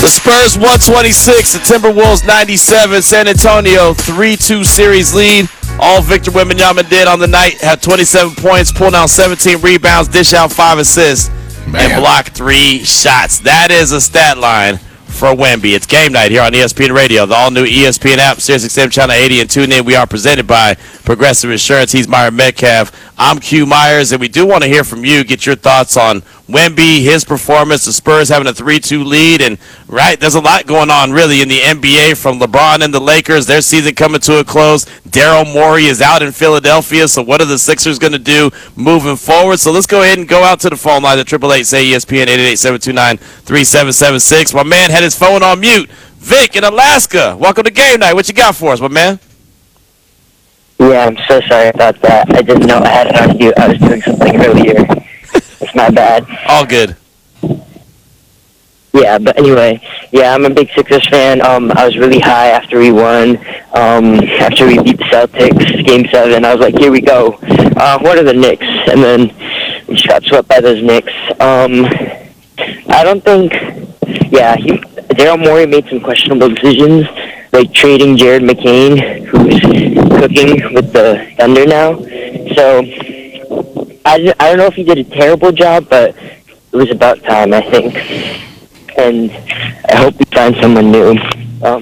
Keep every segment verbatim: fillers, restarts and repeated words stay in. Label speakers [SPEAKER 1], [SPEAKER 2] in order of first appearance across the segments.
[SPEAKER 1] Spurs one twenty-six, the Timberwolves ninety-seven, San Antonio three two series lead. All Victor Wembanyama did on the night, had twenty-seven points, pulled down seventeen rebounds, dish out five assists, Man. and block three shots. That is a stat line for Wemby. It's game night here on E S P N Radio, the all-new E S P N app, Sirius X M Channel eighty, and tune in. We are presented by Progressive Insurance. He's Myron Metcalf. I'm Q Myers, and we do want to hear from you, get your thoughts on Wemby, his performance, the Spurs having a three two lead, and right, there's a lot going on really in the N B A from LeBron and the Lakers, their season coming to a close. Daryl Morey is out in Philadelphia, so what are the Sixers going to do moving forward? So let's go ahead and go out to the phone line at triple eight say E S P N eight eight eight, seven two nine, three seven seven six. My man had his phone on mute. Vic in Alaska, welcome to game night. What you got for us, my man?
[SPEAKER 2] Yeah, I'm so sorry about that. I didn't know I had it on mute. I was doing something earlier. It's my bad.
[SPEAKER 1] All good.
[SPEAKER 2] Yeah, but anyway, yeah, I'm a big Sixers fan. Um, I was really high after we won. Um, after we beat the Celtics, Game Seven, I was like, "Here we go." Uh, what are the Knicks? And then we just got swept by those Knicks. Um, I don't think. Yeah, he, Daryl Morey made some questionable decisions, like trading Jared McCain, who's cooking with the Thunder now. So I, I don't know if he did a terrible job, but it was about time, I think. And I hope we find someone new um,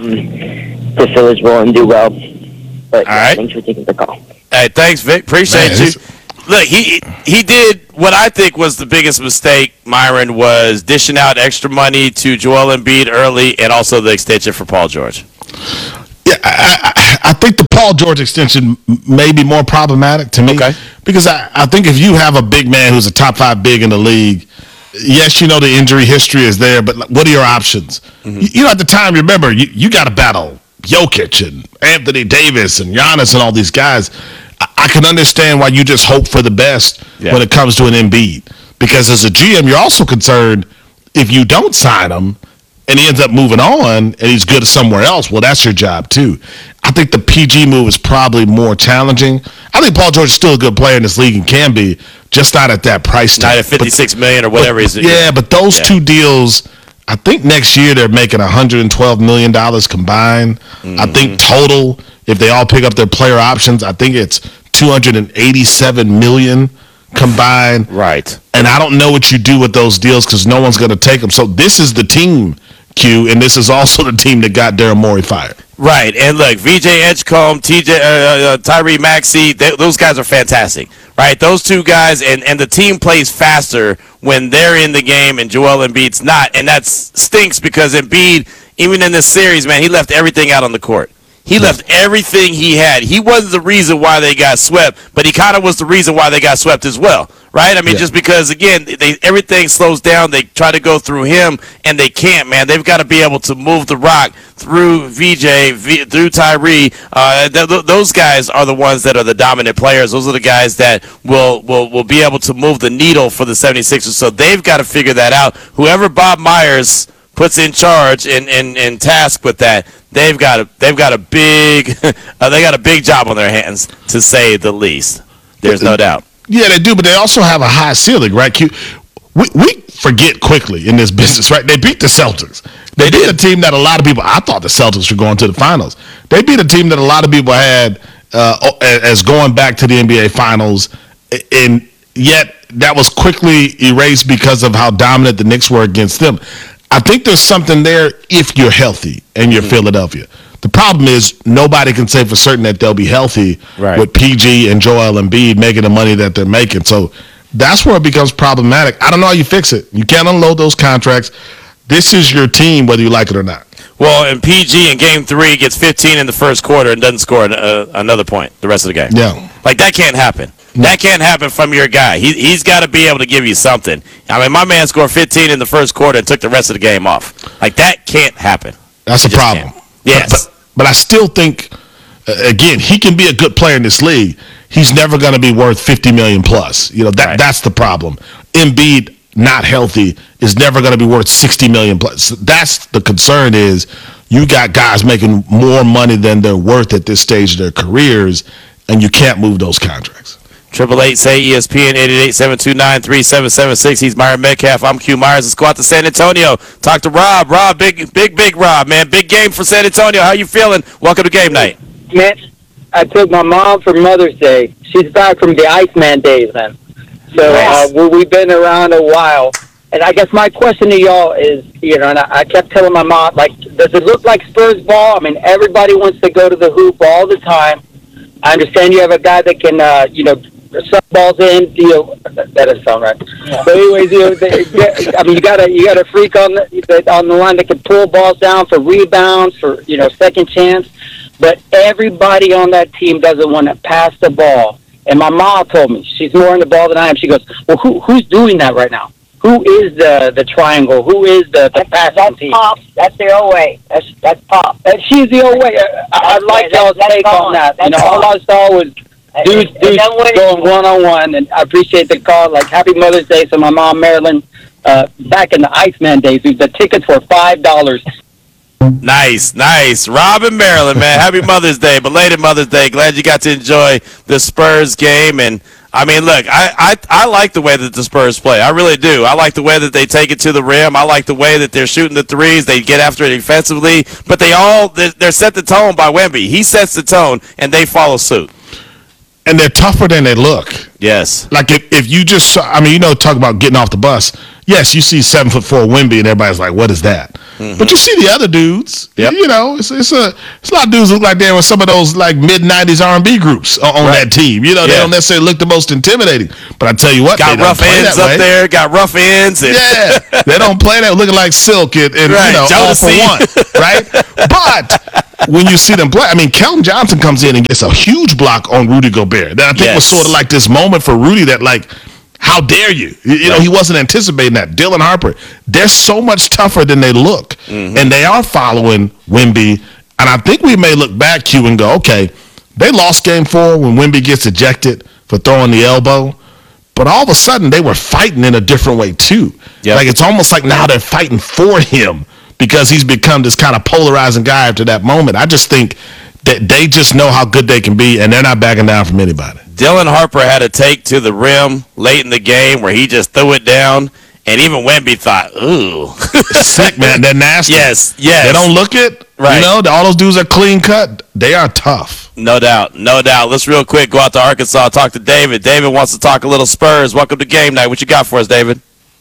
[SPEAKER 2] to fill his role and do well. But
[SPEAKER 1] All right.
[SPEAKER 2] Thanks for taking the call.
[SPEAKER 1] Hey, thanks, Vic. Appreciate
[SPEAKER 3] Man,
[SPEAKER 1] you. Look, he he did what I think was the biggest mistake, Myron, was dishing out extra money to Joel Embiid early and also the extension for Paul George.
[SPEAKER 3] Yeah, I, I, I think the Paul George extension may be more problematic to me.
[SPEAKER 1] Okay.
[SPEAKER 3] Because I, I think if you have a big man who's a top five big in the league, yes, you know the injury history is there, but what are your options? Mm-hmm. You, you know, at the time, remember, you, you got to battle Jokic and Anthony Davis and Giannis and all these guys. I, I can understand why you just hope for the best yeah. when it comes to an Embiid. Because as a G M, you're also concerned if you don't sign him, and he ends up moving on, and he's good somewhere else, well, that's your job, too. I think the P G move is probably more challenging. I think Paul George is still a good player in this league and can be, just not at that price tag.
[SPEAKER 1] Not at fifty-six million dollars or whatever.
[SPEAKER 3] But,
[SPEAKER 1] is it?
[SPEAKER 3] Yeah, but those
[SPEAKER 1] yeah.
[SPEAKER 3] two deals, I think next year they're making one hundred twelve million dollars combined. Mm-hmm. I think total, if they all pick up their player options, I think it's two hundred eighty-seven million dollars combined.
[SPEAKER 1] Right.
[SPEAKER 3] And I don't know what you do with those deals because no one's going to take them. So this is the team, Q, and this is also the team that got Daryl Morey fired.
[SPEAKER 1] Right, and look, V J Edgecombe, T J, uh, uh, Tyrese Maxey, they, those guys are fantastic, right? Those two guys, and, and the team plays faster when they're in the game and Joel Embiid's not, and that stinks because Embiid, even in this series, man, he left everything out on the court. He left everything he had. He wasn't the reason why they got swept, but he kind of was the reason why they got swept as well, right? I mean, yeah. just because, again, they, everything slows down. They try to go through him, and they can't, man. They've got to be able to move the rock through V J, v, through Tyree. Uh, th- th- those guys are the ones that are the dominant players. Those are the guys that will, will, will be able to move the needle for the seventy-sixers. So they've got to figure that out. Whoever Bob Myers puts in charge and, and, and tasked with that, they've got a they've got a big uh, they got a big job on their hands, to say the least. There's no doubt.
[SPEAKER 3] Yeah, they do, but they also have a high ceiling, right? We we forget quickly in this business, right? They beat the Celtics. They, they beat a team that a lot of people, I thought the Celtics were going to the finals. They beat a team that a lot of people had uh, as going back to the N B A finals, and yet that was quickly erased because of how dominant the Knicks were against them. I think there's something there if you're healthy and you're mm-hmm. Philadelphia. The problem is nobody can say for certain that they'll be healthy right. with P G and Joel Embiid making the money that they're making. So that's where it becomes problematic. I don't know how you fix it. You can't unload those contracts. This is your team, whether you like it or not.
[SPEAKER 1] Well, and P G in game three gets fifteen in the first quarter and doesn't score an, uh, another point the rest of the game.
[SPEAKER 3] Yeah.
[SPEAKER 1] Like, that can't happen. That can't happen from your guy. He, he's got to be able to give you something. I mean, my man scored fifteen in the first quarter and took the rest of the game off. Like, that can't happen.
[SPEAKER 3] That's
[SPEAKER 1] it
[SPEAKER 3] a problem.
[SPEAKER 1] Can't. Yes.
[SPEAKER 3] But, but, but I still think, uh, again, he can be a good player in this league. He's never going to be worth fifty million dollars plus. You know, that right. that's the problem. Embiid, not healthy, is never going to be worth sixty million dollars plus. That's the concern is you got guys making more money than they're worth at this stage of their careers, and you can't move those contracts.
[SPEAKER 1] Triple eight say E S P N eight eight eight, seven two nine, three seven seven six. He's Myron Metcalf. I'm Q Myers. Let's go out to San Antonio. Talk to Rob. Rob, big, big, big Rob, man. Big game for San Antonio. How you feeling? Welcome to game night.
[SPEAKER 4] Man, I took my mom for Mother's Day. She's back from the Iceman days, man. So uh, we, we've been around a while. And I guess my question to y'all is, you know, and I, I kept telling my mom, like, does it look like Spurs ball? I mean, everybody wants to go to the hoop all the time. I understand you have a guy that can, uh, you know, sub balls in. You know, that doesn't sound right. Yeah. But anyways, you know, they, I mean, you got a you got a freak on the on the line that can pull balls down for rebounds, for you know, second chance. But everybody on that team doesn't want to pass the ball. And my mom told me, she's more on the ball than I am. She goes, well, who who's doing that right now? Who is the the triangle? Who is the, the passing team?
[SPEAKER 5] Pop. That's the old way. That's that's Pop.
[SPEAKER 4] And she's the old way. I, I like
[SPEAKER 5] yeah,
[SPEAKER 4] y'all's
[SPEAKER 5] that's,
[SPEAKER 4] take
[SPEAKER 5] that's
[SPEAKER 4] on that.
[SPEAKER 5] That's
[SPEAKER 4] you know, all I saw was dudes,
[SPEAKER 5] and,
[SPEAKER 4] dudes
[SPEAKER 5] and
[SPEAKER 4] going one-on-one, and I appreciate the call. Like, happy Mother's Day to my mom, Marilyn. Uh, back in the Iceman days, the tickets were five dollars.
[SPEAKER 1] Nice, nice. Rob and Maryland, man. Happy Mother's Day, belated Mother's Day. Glad you got to enjoy the Spurs game. And, I mean, look, I, I, I like the way that the Spurs play. I really do. I like the way that they take it to the rim. I like the way that they're shooting the threes. They get after it defensively. But they all, they're, they're set the tone by Wemby. He sets the tone, and they follow suit.
[SPEAKER 3] And they're tougher than they look.
[SPEAKER 1] Yes.
[SPEAKER 3] Like, if, if you just saw, I mean, you know, talk about getting off the bus. Yes, you see seven foot four Wemby, and everybody's like, what is that? Mm-hmm. But you see the other dudes. Yep. You know, it's it's a it's a lot of dudes look like they're in some of those like mid nineties R and B groups on, on right. that team. You know, yeah. They don't necessarily look the most intimidating. But I tell you what,
[SPEAKER 1] got
[SPEAKER 3] they
[SPEAKER 1] rough ends up way. there. Got rough ends. And
[SPEAKER 3] yeah, they don't play that looking like silk and, and right. you know, all for one, right? But when you see them play, I mean, Kelton Johnson comes in and gets a huge block on Rudy Gobert. That I think yes. was sort of like this moment for Rudy that like. How dare you? You know, he wasn't anticipating that. Dylan Harper, they're so much tougher than they look. Mm-hmm. And they are following Wemby. And I think we may look back, Q, and go, okay, they lost game four when Wemby gets ejected for throwing the elbow. But all of a sudden, they were fighting in a different way, too. Yep. Like, it's almost like now they're fighting for him because he's become this kind of polarizing guy after that moment. I just think that they just know how good they can be, and they're not backing down from anybody.
[SPEAKER 1] Dylan Harper had a take to the rim late in the game where he just threw it down, and even Wemby thought, ooh.
[SPEAKER 3] Sick, man. They're nasty.
[SPEAKER 1] Yes, yes.
[SPEAKER 3] They don't look it. Right. You know, all those dudes are clean cut. They are tough.
[SPEAKER 1] No doubt, no doubt. Let's real quick go out to Arkansas, talk to David. David wants to talk a little Spurs. Welcome to Game Night. What you got for us, David?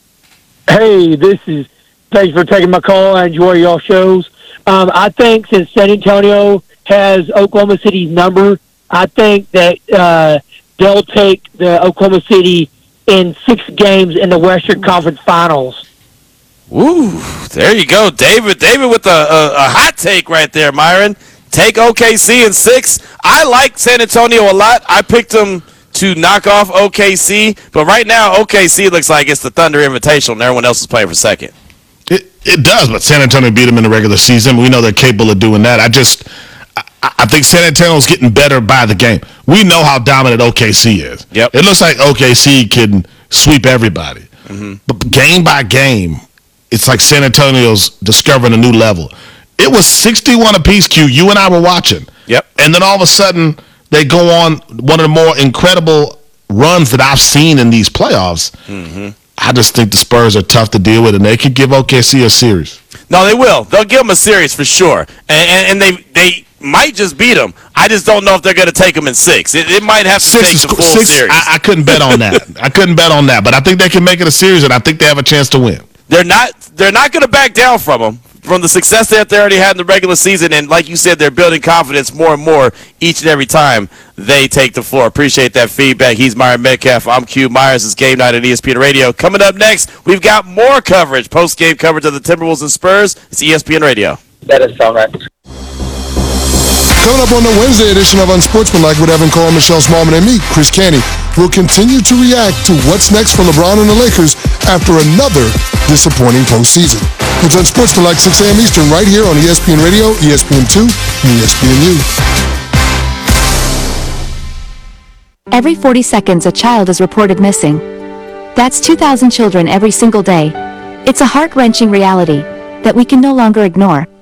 [SPEAKER 6] Hey, this is, thanks for taking my call. I enjoy y'all shows. Um, I think since San Antonio has Oklahoma City's number, I think that uh, they'll take the Oklahoma City in six games in the Western Conference Finals.
[SPEAKER 1] Ooh, there you go, David. David with a, a, a hot take right there, Myron. Take O K C in six. I like San Antonio a lot. I picked them to knock off O K C, but right now O K C looks like it's the Thunder Invitational, and everyone else is playing for second.
[SPEAKER 3] It it does, but San Antonio beat them in the regular season. We know they're capable of doing that. I just. I think San Antonio's getting better by the game. We know how dominant O K C is. Yep. It looks like O K C can sweep everybody. Mm-hmm. But game by game, it's like San Antonio's discovering a new level. It was sixty-one apiece, Q. You and I were watching. Yep. And then all of a sudden, they go on one of the more incredible runs that I've seen in these playoffs. Mm-hmm. I just think the Spurs are tough to deal with, and they could give O K C a series.
[SPEAKER 1] No, they will. They'll give them a series for sure. And, and, and they they might just beat them. I just don't know if they're going to take them in six. It, it might have to six take is, the full six, series.
[SPEAKER 3] I, I couldn't bet on that. I couldn't bet on that. But I think they can make it a series, and I think they have a chance to win.
[SPEAKER 1] They're not They're not going to back down from them. From the success that they already had in the regular season, and like you said, they're building confidence more and more each and every time they take the floor. Appreciate that feedback. He's Myron Metcalf. I'm Q Myers. It's Game Night on E S P N Radio. Coming up next, we've got more coverage, post-game coverage of the Timberwolves and Spurs. It's E S P N Radio.
[SPEAKER 4] That is all right.
[SPEAKER 7] Coming up on the Wednesday edition of Unsportsmanlike with Evan Cole, Michelle Smallman, and me, Chris Canty, we'll continue to react to what's next for LeBron and the Lakers after another disappointing postseason. It's Unsportsmanlike, six a.m. Eastern, right here on E S P N Radio, E S P N two, and E S P N U.
[SPEAKER 8] Every forty seconds, a child is reported missing. That's two thousand children every single day. It's a heart-wrenching reality that we can no longer ignore.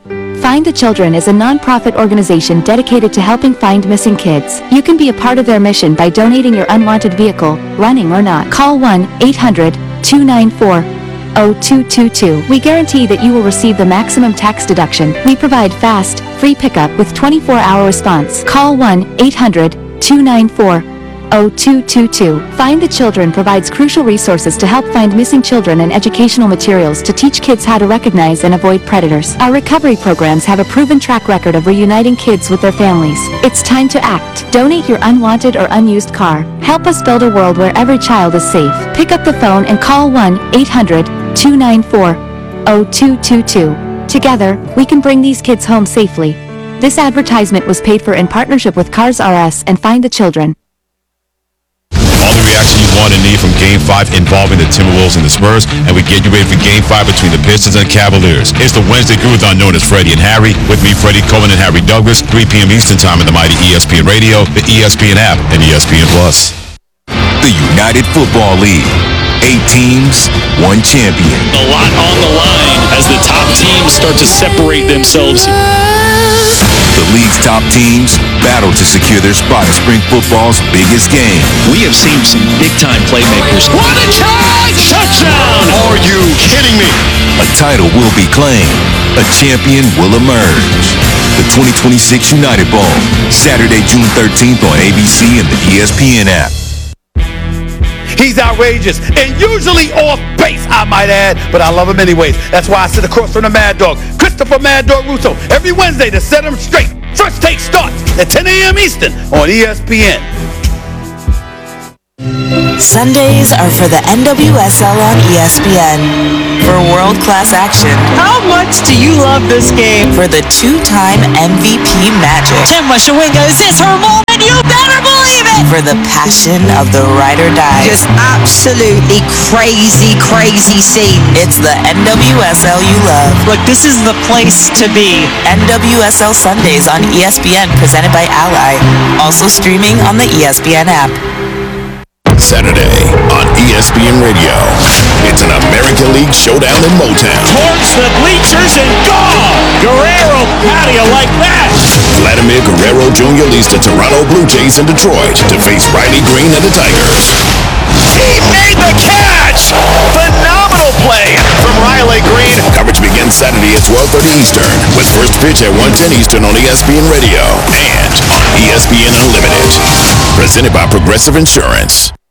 [SPEAKER 8] Find the Children is a non-profit organization dedicated to helping find missing kids. You can be a part of their mission by donating your unwanted vehicle, running or not. Call one eight hundred two nine four zero two two two. We guarantee that you will receive the maximum tax deduction. We provide fast, free pickup with twenty-four hour response. Call one eight hundred two nine four zero two two two. Find the Children provides crucial resources to help find missing children and educational materials to teach kids how to recognize and avoid predators. Our recovery programs have a proven track record of reuniting kids with their families. It's time to act. Donate your unwanted or unused car. Help us build a world where every child is safe. Pick up the phone and call one eight hundred two nine four zero two two two. Together, we can bring these kids home safely. This advertisement was paid for in partnership with Cars R Us and Find the Children.
[SPEAKER 9] All the reaction you want and need from Game five involving the Timberwolves and the Spurs, and we get you ready for Game five between the Pistons and Cavaliers. It's the Wednesday Groovathon known as Freddie and Harry. With me, Freddie Coleman and Harry Douglas, three p.m. Eastern Time in the mighty E S P N Radio, the E S P N app, and E S P N Plus.
[SPEAKER 10] The United Football League. Eight teams, one champion.
[SPEAKER 11] A lot on the line as the top teams start to separate themselves.
[SPEAKER 10] The league's top teams battle to secure their spot in spring football's biggest game.
[SPEAKER 11] We have seen some big-time playmakers. What a charge! Touchdown!
[SPEAKER 10] Are you kidding me? A title will be claimed. A champion will emerge. The twenty twenty-six United Bowl, Saturday, June thirteenth on A B C and the E S P N app.
[SPEAKER 12] He's outrageous and usually off base, I might add, but I love him anyways. That's why I sit across from the Mad Dog, Christopher Mad Dog Russo, every Wednesday to set him straight. First Take starts at ten a.m. Eastern on E S P N.
[SPEAKER 13] Sundays are for the N W S L on E S P N. For world-class action.
[SPEAKER 14] How much do you love this game?
[SPEAKER 13] For the two-time M V P magic.
[SPEAKER 14] Gemma Shawinga, is this her moment? You better believe it!
[SPEAKER 13] For the passion of the ride or die.
[SPEAKER 14] Just absolutely crazy, crazy scene.
[SPEAKER 13] It's the N W S L you love.
[SPEAKER 14] Look, this is the place to be.
[SPEAKER 13] N W S L Sundays on E S P N, presented by Ally. Also streaming on the E S P N app.
[SPEAKER 9] Saturday on E S P N Radio. It's an American League showdown in Motown.
[SPEAKER 11] Towards the bleachers and gone! Guerrero patio like that!
[SPEAKER 9] Vladimir Guerrero Junior leads the Toronto Blue Jays in Detroit to face Riley Green and the Tigers.
[SPEAKER 11] He made the catch! Phenomenal play from Riley Green.
[SPEAKER 9] Coverage begins Saturday at twelve thirty Eastern with first pitch at one ten Eastern on E S P N Radio and on E S P N Unlimited. Presented by Progressive Insurance.